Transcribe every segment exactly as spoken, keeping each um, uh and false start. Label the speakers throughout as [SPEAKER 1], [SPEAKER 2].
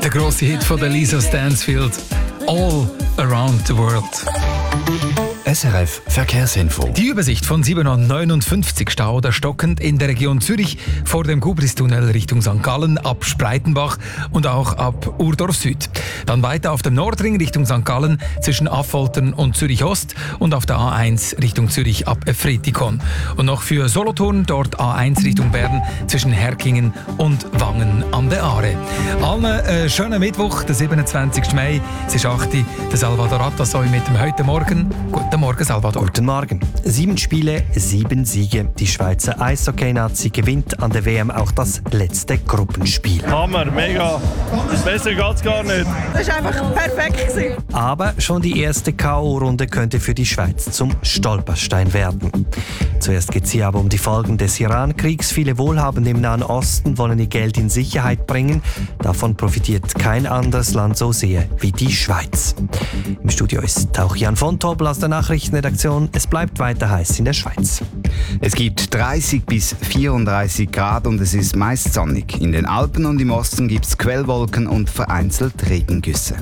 [SPEAKER 1] Der grosse Hit von der Lisa Stansfield, All Around the World.
[SPEAKER 2] S R F Verkehrsinfo.
[SPEAKER 1] Die Übersicht von siebenhundertneunundfünfzig Stau oder stockend in der Region Zürich vor dem Gubristunnel Richtung Sankt Gallen ab Spreitenbach und auch ab Urdorf Süd. Dann weiter auf dem Nordring Richtung Sankt Gallen zwischen Affoltern und Zürich Ost und auf der A eins Richtung Zürich ab Efretikon. Und noch für Solothurn dort A eins Richtung Bern zwischen Herkingen und Wangen an der Aare. Allen äh, schönen Mittwoch, der siebenundzwanzigsten Mai. Es ist acht Uhr. Der Salvador Atassoy mit dem «Heute Morgen». Guten Morgen, Salvador.
[SPEAKER 2] Guten Morgen. Sieben Spiele, sieben Siege. Die Schweizer Eishockey-Nazi gewinnt an der W M auch das letzte Gruppenspiel.
[SPEAKER 3] Hammer, mega. Besser geht's gar nicht.
[SPEAKER 4] Das war einfach perfekt.
[SPEAKER 2] Aber schon die erste K O-Runde könnte für die Schweiz zum Stolperstein werden. Zuerst geht es hier aber um die Folgen des Iran-Kriegs. Viele Wohlhabende im Nahen Osten wollen ihr Geld in Sicherheit bringen. Davon profitiert kein anderes Land so sehr wie die Schweiz. Im Studio ist auch Jan von Tobel aus der Nachrichtenredaktion. Es bleibt weiter heiß in der Schweiz.
[SPEAKER 5] Es gibt dreißig bis vierunddreißig Grad und es ist meist sonnig. In den Alpen und im Osten gibt es Quellwolken und vereinzelt Regengüsse.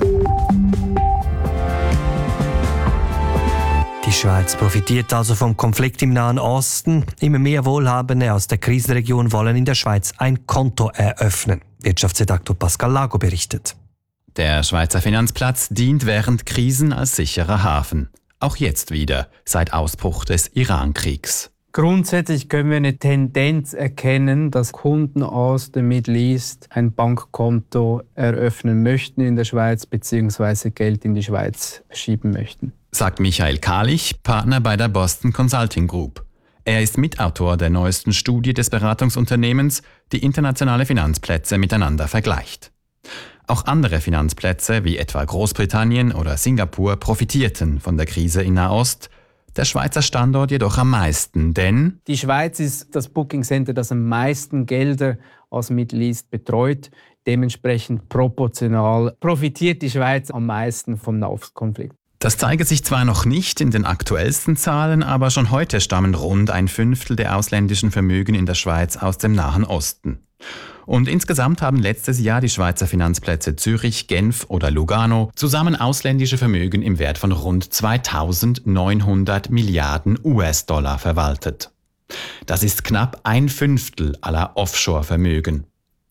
[SPEAKER 2] Die Schweiz profitiert also vom Konflikt im Nahen Osten. Immer mehr Wohlhabende aus der Krisenregion wollen in der Schweiz ein Konto eröffnen. Wirtschaftsredaktor Pascal Lago berichtet.
[SPEAKER 6] Der Schweizer Finanzplatz dient während Krisen als sicherer Hafen. Auch jetzt wieder, seit Ausbruch des Iran-Kriegs.
[SPEAKER 7] Grundsätzlich können wir eine Tendenz erkennen, dass Kunden aus dem Middle East ein Bankkonto eröffnen möchten in der Schweiz bzw. Geld in die Schweiz schieben möchten.
[SPEAKER 6] Sagt Michael Kahlich, Partner bei der Boston Consulting Group. Er ist Mitautor der neuesten Studie des Beratungsunternehmens, die internationale Finanzplätze miteinander vergleicht. Auch andere Finanzplätze, wie etwa Großbritannien oder Singapur, profitierten von der Krise in Nahost. Der Schweizer Standort jedoch am meisten, denn
[SPEAKER 7] die Schweiz ist das Booking Center, das am meisten Gelder aus Middle East betreut. Dementsprechend proportional profitiert die Schweiz am meisten vom Nahostkonflikt.
[SPEAKER 6] Das zeige sich zwar noch nicht in den aktuellsten Zahlen, aber schon heute stammen rund ein Fünftel der ausländischen Vermögen in der Schweiz aus dem Nahen Osten. Und insgesamt haben letztes Jahr die Schweizer Finanzplätze Zürich, Genf oder Lugano zusammen ausländische Vermögen im Wert von rund zweitausendneunhundert Milliarden U S-Dollar verwaltet. Das ist knapp ein Fünftel aller Offshore-Vermögen.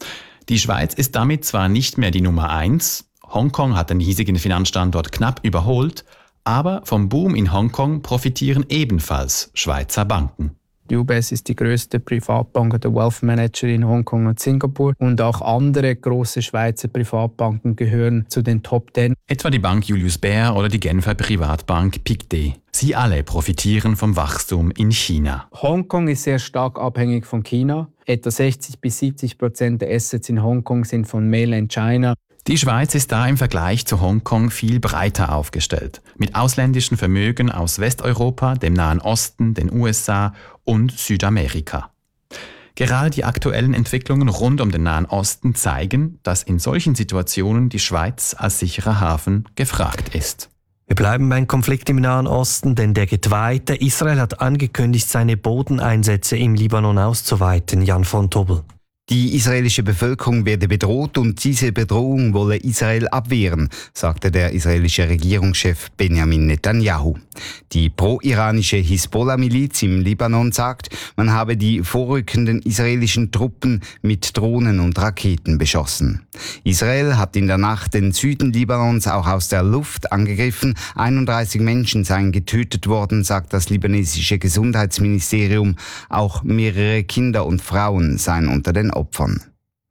[SPEAKER 6] Die Schweiz ist damit zwar nicht mehr die Nummer eins, Hongkong hat den hiesigen Finanzstandort knapp überholt, aber vom Boom in Hongkong profitieren ebenfalls Schweizer Banken.
[SPEAKER 7] Die U B S ist die grösste Privatbank der Wealth Manager in Hongkong und Singapur und auch andere große Schweizer Privatbanken gehören zu den Top Ten.
[SPEAKER 6] Etwa die Bank Julius Baer oder die Genfer Privatbank Pictet. Sie alle profitieren vom Wachstum in China.
[SPEAKER 7] Hongkong ist sehr stark abhängig von China. Etwa sechzig bis siebzig Prozent der Assets in Hongkong sind von Mainland China.
[SPEAKER 6] Die Schweiz ist da im Vergleich zu Hongkong viel breiter aufgestellt, mit ausländischen Vermögen aus Westeuropa, dem Nahen Osten, den U S A und Südamerika. Gerade die aktuellen Entwicklungen rund um den Nahen Osten zeigen, dass in solchen Situationen die Schweiz als sicherer Hafen gefragt ist.
[SPEAKER 2] Wir bleiben beim Konflikt im Nahen Osten, denn der geht weiter. Israel hat angekündigt, seine Bodeneinsätze im Libanon auszuweiten. Jan von Tobel.
[SPEAKER 5] Die israelische Bevölkerung werde bedroht und diese Bedrohung wolle Israel abwehren, sagte der israelische Regierungschef Benjamin Netanyahu. Die pro-iranische Hisbollah-Miliz im Libanon sagt, man habe die vorrückenden israelischen Truppen mit Drohnen und Raketen beschossen. Israel hat in der Nacht den Süden Libanons auch aus der Luft angegriffen. einunddreißig Menschen seien getötet worden, sagt das libanesische Gesundheitsministerium. Auch mehrere Kinder und Frauen seien unter den Opfern.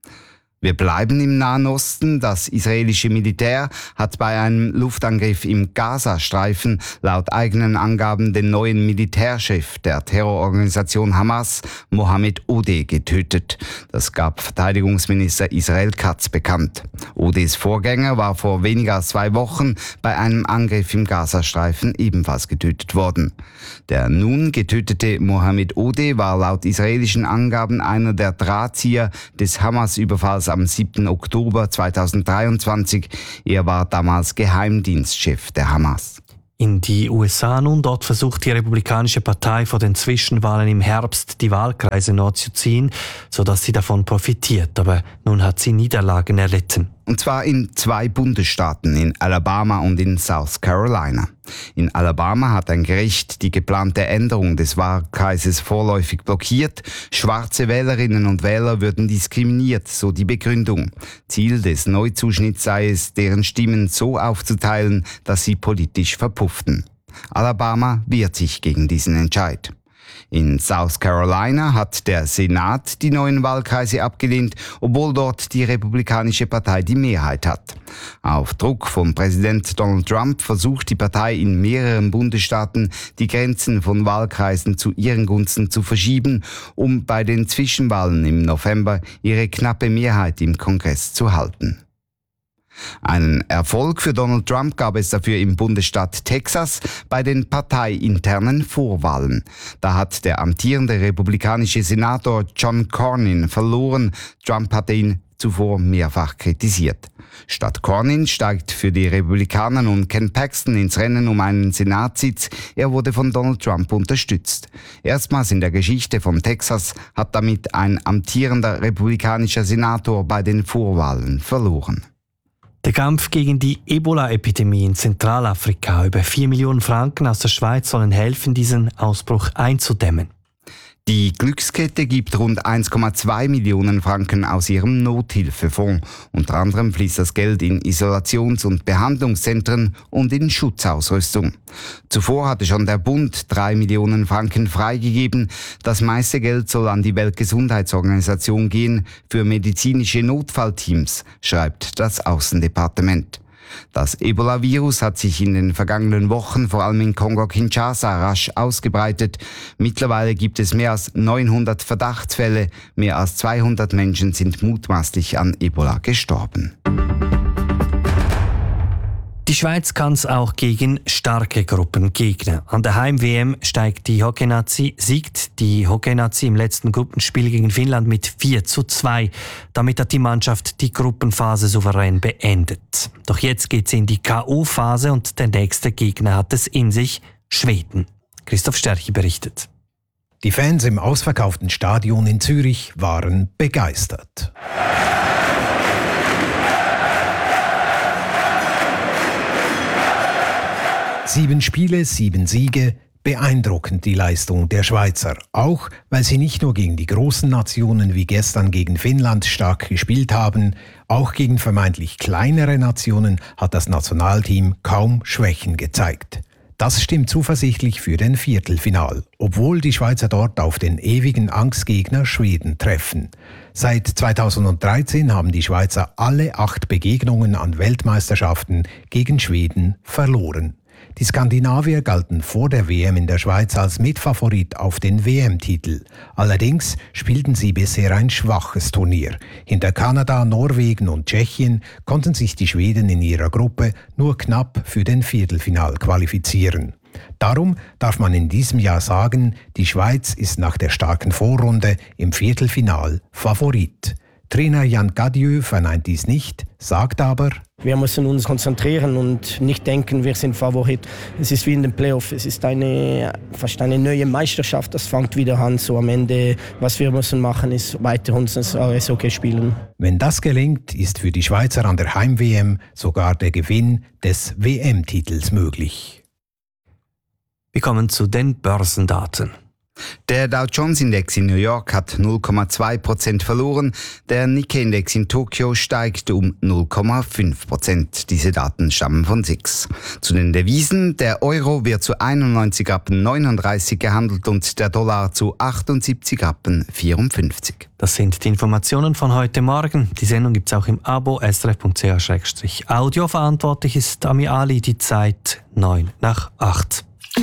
[SPEAKER 5] Wir bleiben im Nahen Osten. Das israelische Militär hat bei einem Luftangriff im Gazastreifen laut eigenen Angaben den neuen Militärchef der Terrororganisation Hamas, Mohammed Odeh, getötet. Das gab Verteidigungsminister Israel Katz bekannt. Odehs Vorgänger war vor weniger als zwei Wochen bei einem Angriff im Gazastreifen ebenfalls getötet worden. Der nun getötete Mohammed Odeh war laut israelischen Angaben einer der Drahtzieher des Hamas-Überfalls am siebten Oktober zweitausenddreiundzwanzig. Er war damals Geheimdienstchef der Hamas.
[SPEAKER 2] In die U S A nun, dort versucht die Republikanische Partei vor den Zwischenwahlen im Herbst die Wahlkreise neu zu ziehen, sodass sie davon profitiert. Aber nun hat sie Niederlagen erlitten.
[SPEAKER 5] Und zwar in zwei Bundesstaaten, in Alabama und in South Carolina. In Alabama hat ein Gericht die geplante Änderung des Wahlkreises vorläufig blockiert. Schwarze Wählerinnen und Wähler würden diskriminiert, so die Begründung. Ziel des Neuzuschnitts sei es, deren Stimmen so aufzuteilen, dass sie politisch verpufften. Alabama wehrt sich gegen diesen Entscheid. In South Carolina hat der Senat die neuen Wahlkreise abgelehnt, obwohl dort die Republikanische Partei die Mehrheit hat. Auf Druck von Präsident Donald Trump versucht die Partei in mehreren Bundesstaaten, die Grenzen von Wahlkreisen zu ihren Gunsten zu verschieben, um bei den Zwischenwahlen im November ihre knappe Mehrheit im Kongress zu halten. Einen Erfolg für Donald Trump gab es dafür im Bundesstaat Texas bei den parteiinternen Vorwahlen. Da hat der amtierende republikanische Senator John Cornyn verloren. Trump hatte ihn zuvor mehrfach kritisiert. Statt Cornyn steigt für die Republikaner nun Ken Paxton ins Rennen um einen Senatssitz. Er wurde von Donald Trump unterstützt. Erstmals in der Geschichte von Texas hat damit ein amtierender republikanischer Senator bei den Vorwahlen verloren.
[SPEAKER 2] Der Kampf gegen die Ebola-Epidemie in Zentralafrika. Über vier Millionen Franken aus der Schweiz sollen helfen, diesen Ausbruch einzudämmen.
[SPEAKER 5] Die Glückskette gibt rund eins Komma zwei Millionen Franken aus ihrem Nothilfefonds. Unter anderem fließt das Geld in Isolations- und Behandlungszentren und in Schutzausrüstung. Zuvor hatte schon der Bund drei Millionen Franken freigegeben. Das meiste Geld soll an die Weltgesundheitsorganisation gehen für medizinische Notfallteams, schreibt das Außendepartement. Das Ebola-Virus hat sich in den vergangenen Wochen vor allem in Kongo-Kinshasa rasch ausgebreitet. Mittlerweile gibt es mehr als neunhundert Verdachtsfälle. Mehr als zweihundert Menschen sind mutmaßlich an Ebola gestorben.
[SPEAKER 2] Die Schweiz kann es auch gegen starke Gruppen gegner. An der Heim-W M steigt die Hockey-Nazi, siegt die Hockey-Nazi im letzten Gruppenspiel gegen Finnland mit vier zu zwei. Damit hat die Mannschaft die Gruppenphase souverän beendet. Doch jetzt geht's in die K O-Phase und der nächste Gegner hat es in sich, Schweden. Christoph Sterchi berichtet.
[SPEAKER 8] Die Fans im ausverkauften Stadion in Zürich waren begeistert. Sieben Spiele, sieben Siege, beeindruckend die Leistung der Schweizer. Auch weil sie nicht nur gegen die großen Nationen wie gestern gegen Finnland stark gespielt haben, auch gegen vermeintlich kleinere Nationen hat das Nationalteam kaum Schwächen gezeigt. Das stimmt zuversichtlich für den Viertelfinal, obwohl die Schweizer dort auf den ewigen Angstgegner Schweden treffen. Seit zweitausenddreizehn haben die Schweizer alle acht Begegnungen an Weltmeisterschaften gegen Schweden verloren. Die Skandinavier galten vor der W M in der Schweiz als Mitfavorit auf den W M-Titel. Allerdings spielten sie bisher ein schwaches Turnier. Hinter Kanada, Norwegen und Tschechien konnten sich die Schweden in ihrer Gruppe nur knapp für den Viertelfinal qualifizieren. Darum darf man in diesem Jahr sagen, die Schweiz ist nach der starken Vorrunde im Viertelfinal Favorit. Trainer Jan Gadieu verneint dies nicht, sagt aber:
[SPEAKER 9] Wir müssen uns konzentrieren und nicht denken, wir sind Favorit. Es ist wie in den Playoffs, es ist eine, fast eine neue Meisterschaft, das fängt wieder an. So am Ende, was wir müssen machen, ist weiter unser Eishockey spielen.
[SPEAKER 8] Wenn das gelingt, ist für die Schweizer an der Heim-W M sogar der Gewinn des W M-Titels möglich.
[SPEAKER 2] Wir kommen zu den Börsendaten.
[SPEAKER 5] Der Dow-Jones-Index in New York hat null Komma zwei Prozent verloren, der Nikkei-Index in Tokio steigt um null Komma fünf Prozent. Diese Daten stammen von S I X. Zu den Devisen: Der Euro wird zu einundneunzig Rappen neununddreißig gehandelt und der Dollar zu achtundsiebzig Rappen vierundfünfzig.
[SPEAKER 2] Das sind die Informationen von heute Morgen. Die Sendung gibt es auch im Abo s r f punkt c h slash audio. Verantwortlich ist Ami Ali. Die Zeit neun nach acht.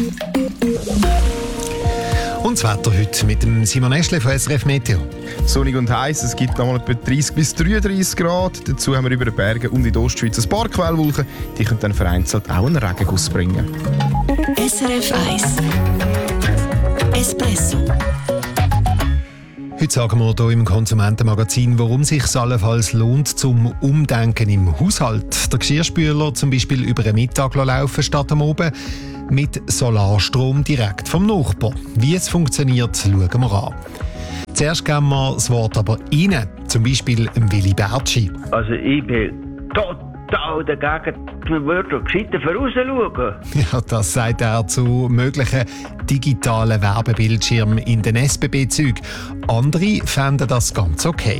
[SPEAKER 10] Und das Wetter heute mit dem Simon Eschle von S R F Meteo.
[SPEAKER 11] Sonnig und heiß, es gibt nochmal etwa dreißig bis dreiunddreißig Grad. Dazu haben wir über den Bergen und in der Ostschweiz ein paar Quellwolken. Die können dann vereinzelt auch einen Regenguss bringen.
[SPEAKER 12] S R F eins Espresso.
[SPEAKER 10] Heute sagen wir hier im Konsumentenmagazin, warum es sich allenfalls lohnt zum Umdenken im Haushalt. Der Geschirrspüler zum Beispiel über einen Mittag laufen statt am Oben mit Solarstrom direkt vom Nachbar. Wie es funktioniert, schauen wir an. Zuerst geben wir das Wort aber Ihnen, zum Beispiel dem Willi Bertschi.
[SPEAKER 12] Also ich bin total dagegen, man würde gescheiter vorausschauen.
[SPEAKER 10] Ja, das sagt er zu möglichen digitalen Werbebildschirmen in den S B B-Zügen. Andere fänden das ganz okay.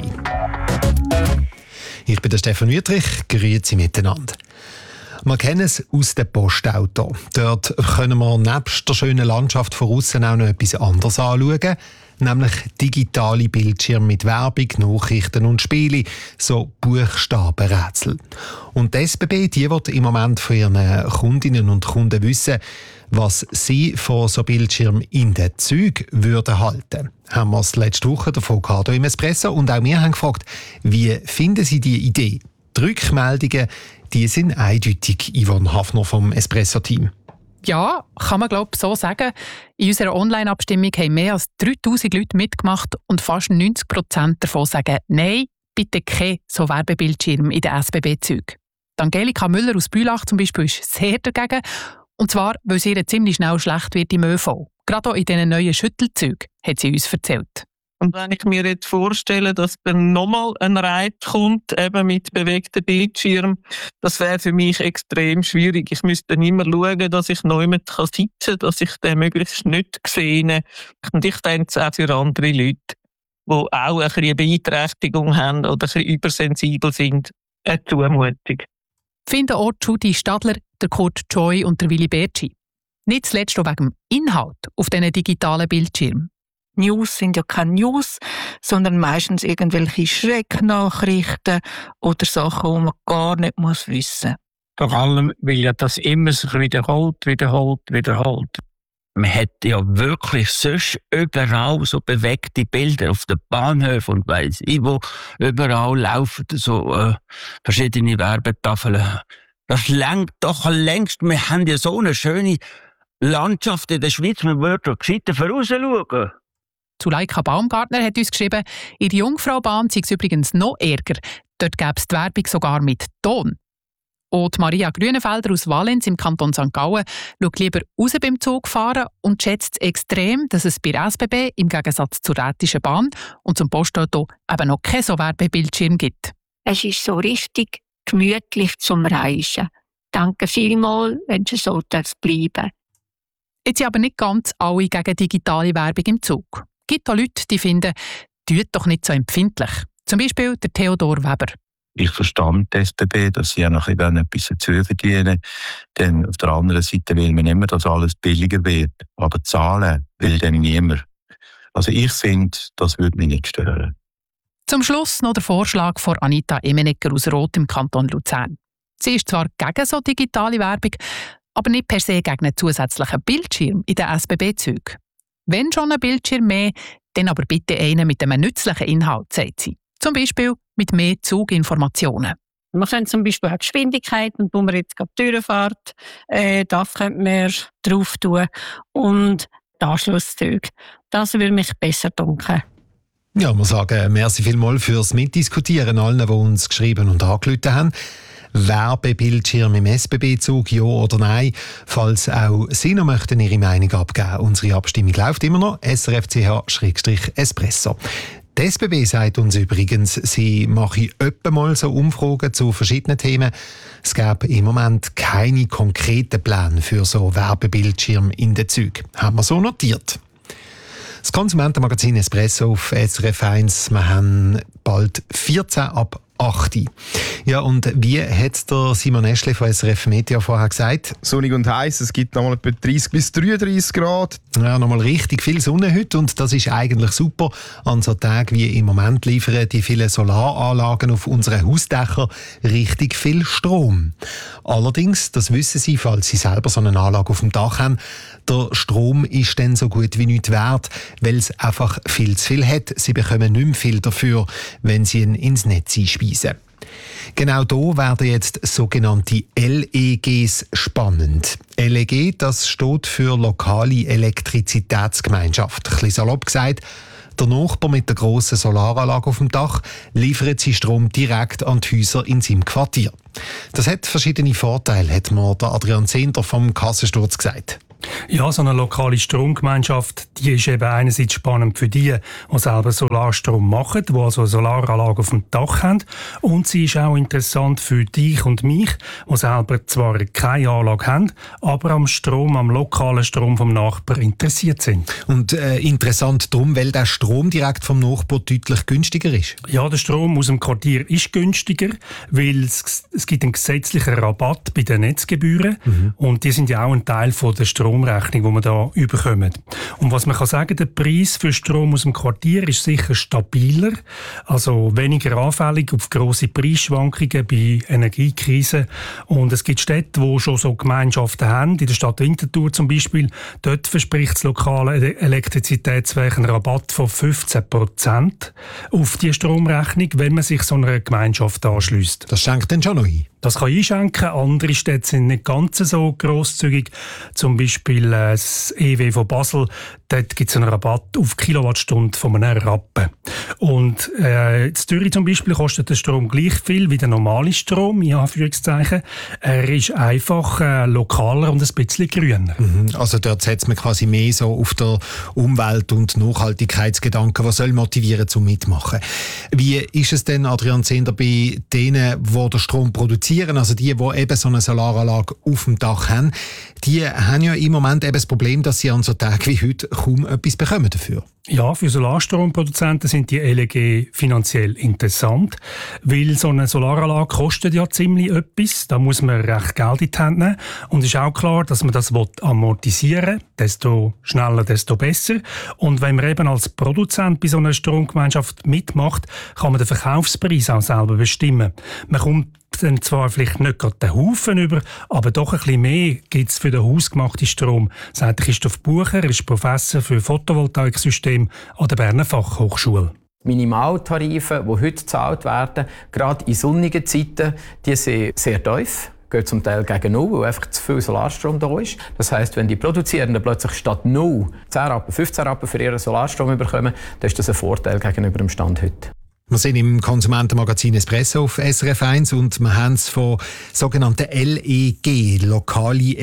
[SPEAKER 10] Ich bin der Stefan Wüttrich, grüezi miteinander. Wir kennen es aus dem Postauto. Dort können wir nebst der schönen Landschaft von außen auch noch etwas anderes anschauen, nämlich digitale Bildschirme mit Werbung, Nachrichten und Spielen, so Buchstabenrätsel. Und die S B B, die will im Moment von ihren Kundinnen und Kunden wissen, was sie von so Bildschirmen in den Zügen würden halten. Haben wir es letzte Woche davon gehabt, hier im Espresso, und auch wir haben gefragt, wie finden Sie die Idee? Die Rückmeldungen, die sind eindeutig, Yvonne Hafner vom Espresso-Team.
[SPEAKER 13] Ja, kann man glaube ich so sagen. In unserer Online-Abstimmung haben mehr als dreitausend Leute mitgemacht und fast neunzig Prozent davon sagen, nein, bitte kein so Werbebildschirm in den S B B-Zügen. Angelika Müller aus Bülach zum Beispiel ist sehr dagegen. Und zwar, weil es ihr ziemlich schnell schlecht wird im Ö V. Gerade auch in diesen neuen Schüttelzügen, hat sie uns erzählt.
[SPEAKER 14] Und wenn ich mir jetzt vorstelle, dass dann nochmal ein Reit kommt, eben mit bewegten Bildschirm, das wäre für mich extrem schwierig. Ich müsste dann immer schauen, dass ich neu sitzen kann, dass ich den möglichst nicht sehe. Und ich denke es auch für andere Leute, die auch ein bisschen eine Beeinträchtigung haben oder ein bisschen übersensibel sind, eine Zumutung.
[SPEAKER 13] Finden auch Judy Stadler, der Kurt Joy und der Willi Bertschi. Nicht zuletzt auch wegen dem Inhalt auf diesen digitalen Bildschirmen.
[SPEAKER 15] News sind ja keine News, sondern meistens irgendwelche Schrecknachrichten oder Sachen, die man gar nicht muss wissen muss.
[SPEAKER 16] Vor allem, weil ja das immer sich wiederholt, wiederholt, wiederholt. Man hat ja wirklich sonst überall so bewegte Bilder auf den Bahnhöfen und weiss ich wo. Überall laufen so äh, verschiedene Werbetafeln. Das lenkt doch längst. Wir haben ja so eine schöne Landschaft in der Schweiz. Man würde gescheiter vorausschauen.
[SPEAKER 13] Zuleika Baumgartner hat uns geschrieben, in der Jungfraubahn sei es übrigens noch ärger. Dort gäbe es die Werbung sogar mit Ton. Und Maria Grünenfelder aus Valenz im Kanton Sankt Gallen schaut lieber raus beim Zugfahren und schätzt es extrem, dass es bei der S B B im Gegensatz zur Rätischen Bahn und zum Postauto eben noch keinen so Werbebildschirm gibt.
[SPEAKER 15] Es ist so richtig gemütlich zum Reisen. Danke vielmals, wenn es so bleiben darf.
[SPEAKER 13] Jetzt sind aber nicht ganz alle gegen digitale Werbung im Zug. Es gibt auch Leute, die finden, tut doch nicht so empfindlich. Zum Beispiel der Theodor Weber.
[SPEAKER 17] Ich verstehe die S B B, dass sie ja noch etwas dazu verdienen. Denn auf der anderen Seite will man immer, dass alles billiger wird. Aber zahlen will dann niemand. Also ich finde, das würde mich nicht stören.
[SPEAKER 13] Zum Schluss noch der Vorschlag von Anita Emenegger aus Roth im Kanton Luzern. Sie ist zwar gegen so digitale Werbung, aber nicht per se gegen einen zusätzlichen Bildschirm in den S B B-Zügen. Wenn schon ein Bildschirm mehr, dann aber bitte einen mit einem nützlichen Inhalt, sagt sie. Zum Beispiel mit mehr Zuginformationen.
[SPEAKER 18] Wir können zum Beispiel auch Geschwindigkeiten, wo man jetzt gerade die Türen fährt, äh, das könnte man drauf tun. Und die Anschlusszüge. Das würde mich besser dunkeln.
[SPEAKER 10] Ja, wir sagen merci vielmals fürs Mitdiskutieren allen, die uns geschrieben und angerufen haben. Werbebildschirm im S B B-Zug, ja oder nein? Falls auch Sie noch möchten Ihre Meinung abgeben, unsere Abstimmung läuft immer noch. S R F C H Espresso. Die S B B sagt uns übrigens, sie mache öppe mal so Umfragen zu verschiedenen Themen. Es gäbe im Moment keine konkreten Pläne für so Werbebildschirme in den Zügen. Haben wir so notiert. Das Konsumentenmagazin Espresso auf S R F eins. Wir haben bald vierzehn ab acht. Ja, und wie hat der Simon Eschle von S R F Media vorher gesagt?
[SPEAKER 11] Sonnig und heiß, es gibt nochmal etwa dreißig bis dreiunddreißig Grad.
[SPEAKER 10] Ja, nochmal richtig viel Sonne heute und das ist eigentlich super. An so Tagen wie im Moment liefern die vielen Solaranlagen auf unseren Hausdächern richtig viel Strom. Allerdings, das wissen Sie, falls Sie selber so eine Anlage auf dem Dach haben, der Strom ist dann so gut wie nichts wert, weil es einfach viel zu viel hat. Sie bekommen nicht mehr viel dafür, wenn Sie ihn ins Netz einspeisen. Genau da werden jetzt sogenannte L E Gs spannend. L E G, das steht für lokale Elektrizitätsgemeinschaft. Ein bisschen salopp gesagt, Der Nachbar mit der grossen Solaranlage auf dem Dach liefert sie Strom direkt an die Häuser in seinem Quartier. Das hat verschiedene Vorteile, hat mir der Adrian Zehnder vom Kassensturz gesagt.
[SPEAKER 19] Ja, so eine lokale Stromgemeinschaft, die ist eben einerseits spannend für die, die selber Solarstrom machen, die also eine Solaranlage auf dem Dach haben. Und sie ist auch interessant für dich und mich, die selber zwar keine Anlage haben, aber am Strom, am lokalen Strom vom Nachbarn interessiert sind.
[SPEAKER 10] Und äh, interessant darum, weil der Strom direkt vom Nachbarn deutlich günstiger ist?
[SPEAKER 19] Ja, der Strom aus dem Quartier ist günstiger, weil es, es gibt einen gesetzlichen Rabatt bei den Netzgebühren. Mhm. Und die sind ja auch ein Teil von der Strom Rechnung, die wir hier überkommen. Und was man kann sagen, der Preis für Strom aus dem Quartier ist sicher stabiler, also weniger anfällig auf grosse Preisschwankungen bei Energiekrisen. Und es gibt Städte, die schon so Gemeinschaften haben, in der Stadt Winterthur zum Beispiel. Dort verspricht das lokale Elektrizitätswerk einen Rabatt von fünfzehn Prozent auf die Stromrechnung, wenn man sich so einer Gemeinschaft anschliesst.
[SPEAKER 10] Das schenkt dann schon noch ein?
[SPEAKER 19] Das kann einschenken. Andere Städte sind nicht ganz so grosszügig. Zum Beispiel äh, das E W von Basel. Dort gibt es einen Rabatt auf Kilowattstunde von einem Rappen. Und äh, in Zürich zum Beispiel kostet der Strom gleich viel wie der normale Strom, in Anführungszeichen. Er ist einfach äh, lokaler und ein bisschen grüner.
[SPEAKER 10] Mhm. Also dort setzt man quasi mehr so auf der Umwelt- und Nachhaltigkeitsgedanken, was soll motivieren zum Mitmachen. Wie ist es denn, Adrian Zehnder, bei denen, die den Strom produzieren? Also die, die eben so eine Solaranlage auf dem Dach haben, die haben ja im Moment eben das Problem, dass sie an so Tagen wie heute kaum etwas bekommen dafür.
[SPEAKER 19] Ja, für Solarstromproduzenten sind die L E G finanziell interessant, weil so eine Solaranlage kostet ja ziemlich etwas. Da muss man recht Geld in die Hand nehmen. Und es ist auch klar, dass man das amortisieren will. Desto schneller, desto besser. Und wenn man eben als Produzent bei so einer Stromgemeinschaft mitmacht, kann man den Verkaufspreis auch selber bestimmen. Man kommt dann zwar vielleicht nicht gerade den Haufen über, aber doch ein bisschen mehr gibt es für den hausgemachten Strom, sagt Christoph Bucher, er ist Professor für Photovoltaiksysteme an der Berner Fachhochschule.
[SPEAKER 20] Minimaltarife, die heute gezahlt werden, gerade in sonnigen Zeiten, die sind sehr tief. Geht zum Teil gegen null, weil einfach zu viel Solarstrom da ist. Das heisst, wenn die Produzierenden plötzlich statt null zehn Rappen, fünfzehn Rappen für ihren Solarstrom bekommen, dann ist das ein Vorteil gegenüber dem Stand heute.
[SPEAKER 10] Wir sind im Konsumentenmagazin Espresso auf S R F eins und wir haben es von sogenannten L E G, lokale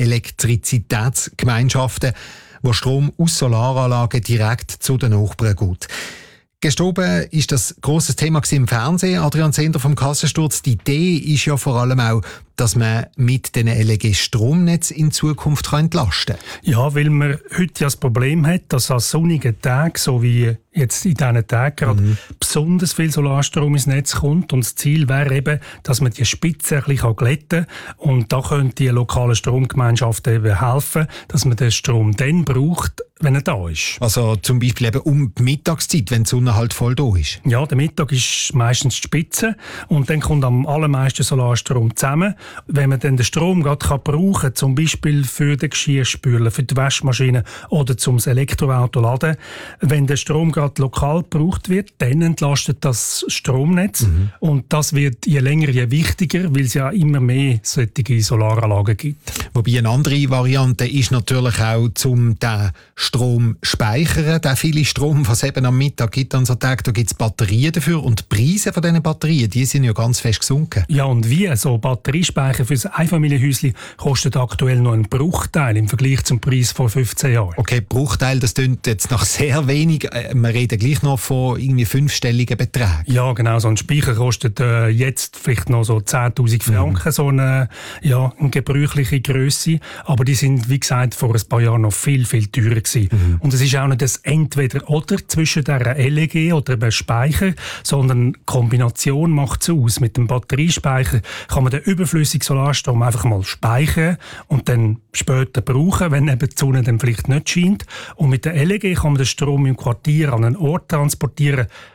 [SPEAKER 10] Elektrizitätsgemeinschaften, wo Strom aus Solaranlagen direkt zu den Nachbarn geht. Gestorben ist das grosses Thema im Fernsehen. Adrian Zehnder vom Kassensturz. Die Idee ist ja vor allem auch, dass man mit den L E G-Stromnetz in Zukunft entlasten kann.
[SPEAKER 19] Ja, weil man heute ja das Problem hat, dass an sonnigen Tagen, so wie jetzt in diesen Tagen gerade, mhm. besonders viel Solarstrom ins Netz kommt. Und das Ziel wäre eben, dass man die Spitze ein bisschen glätten kann. Und da können die lokalen Stromgemeinschaften eben helfen, dass man den Strom dann braucht, wenn er da ist.
[SPEAKER 10] Also zum Beispiel eben um die Mittagszeit, wenn die Sonne halt voll da ist?
[SPEAKER 19] Ja, der Mittag ist meistens die Spitze und dann kommt am allermeisten Solarstrom zusammen. Wenn man dann den Strom gerade brauchen kann, zum Beispiel für den Geschirrspüler, für die Waschmaschine oder zum Elektroauto laden, wenn der Strom gerade lokal gebraucht wird, dann entlastet das Stromnetz. Mhm. Und das wird je länger, je wichtiger, weil es ja immer mehr solche Solaranlagen gibt.
[SPEAKER 10] Wobei eine andere Variante ist natürlich auch, um den Strom speichern, den vielen Strom, was es eben am Mittag gibt an so Tagen, da gibt es Batterien dafür und die Preise von diesen Batterien, die sind ja ganz fest gesunken.
[SPEAKER 19] Ja, und wie? So Batteriespeicher für ein Einfamilienhäuschen kostet aktuell noch einen Bruchteil im Vergleich zum Preis vor fünfzehn Jahren.
[SPEAKER 10] Okay, Bruchteil, das klingt jetzt nach sehr wenig. Wir reden gleich noch von irgendwie fünfstelligen Beträgen.
[SPEAKER 19] Ja, genau. So ein Speicher kostet äh, jetzt vielleicht noch so zehntausend Franken, mhm. so eine, ja, eine gebräuchliche Grösse. Aber die sind, wie gesagt, vor ein paar Jahren noch viel, viel teurer gewesen. Mhm. Und es ist auch nicht das Entweder-Oder zwischen der L E G oder dem Speicher, sondern die Kombination macht es aus. Mit dem Batteriespeicher kann man den überflüssigen Solarstrom einfach mal speichern und dann später brauchen, wenn eben die Sonne dann vielleicht nicht scheint. Und mit der L E G kann man den Strom im Quartier an einen Ort transportieren,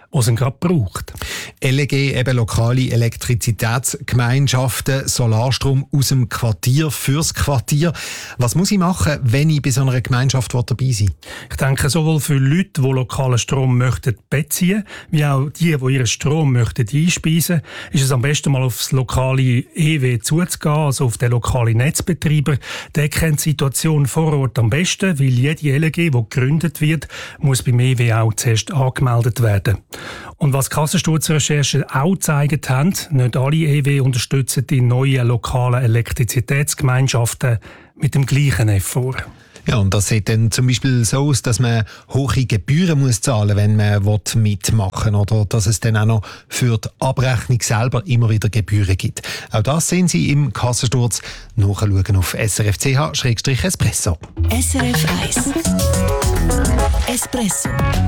[SPEAKER 19] wo es ihn gerade braucht.
[SPEAKER 10] L E G, eben lokale Elektrizitätsgemeinschaften, Solarstrom aus dem Quartier fürs Quartier. Was muss ich machen, wenn ich bei so einer Gemeinschaft dabei sein will?
[SPEAKER 19] Ich denke, sowohl für Leute, die lokalen Strom möchten beziehen, wie auch die, die ihren Strom möchten einspeisen, ist es am besten mal aufs lokale E W zuzugehen, also auf den lokalen Netzbetreiber. Der kennt die Situation vor Ort am besten, weil jede L E G, die gegründet wird, muss beim E W auch zuerst angemeldet werden. Und was Kassensturzrecherchen auch gezeigt haben, nicht alle E W unterstützen die neuen lokalen Elektrizitätsgemeinschaften mit dem gleichen Effort.
[SPEAKER 10] Ja, und das sieht dann zum Beispiel so aus, dass man hohe Gebühren muss zahlen muss, wenn man mitmachen will, oder dass es dann auch noch für die Abrechnung selber immer wieder Gebühren gibt. Auch das sehen Sie im Kassensturz. Nachschauen auf S R F C H Espresso.
[SPEAKER 21] S R F eins Espresso.